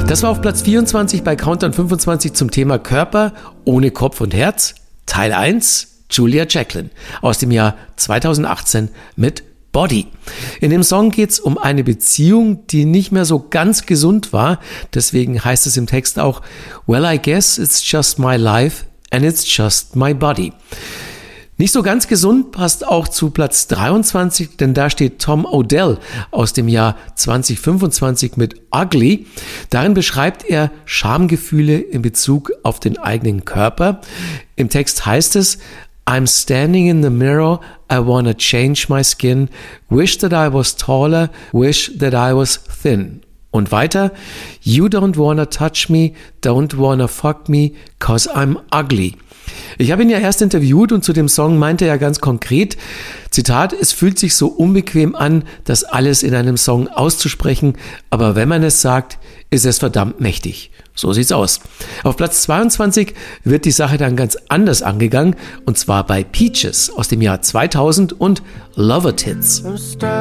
Das war auf Platz 24 bei Countdown 25 zum Thema Körper ohne Kopf und Herz. Teil 1, Julia Jacklin aus dem Jahr 2018 mit Body. In dem Song geht es um eine Beziehung, die nicht mehr so ganz gesund war. Deswegen heißt es im Text auch, well, I guess it's just my life and it's just my body. Nicht so ganz gesund passt auch zu Platz 23, denn da steht Tom Odell aus dem Jahr 2025 mit Ugly. Darin beschreibt er Schamgefühle in Bezug auf den eigenen Körper. Im Text heißt es, I'm standing in the mirror, I wanna change my skin, wish that I was taller, wish that I was thin. Und weiter, you don't wanna touch me, don't wanna fuck me, 'cause I'm ugly. Ich habe ihn ja erst interviewt und zu dem Song meinte er ganz konkret, Zitat, es fühlt sich so unbequem an, das alles in einem Song auszusprechen, aber wenn man es sagt, ist es verdammt mächtig. So sieht's aus. Auf Platz 22 wird die Sache dann ganz anders angegangen, und zwar bei Peaches aus dem Jahr 2000 und Lover Tits.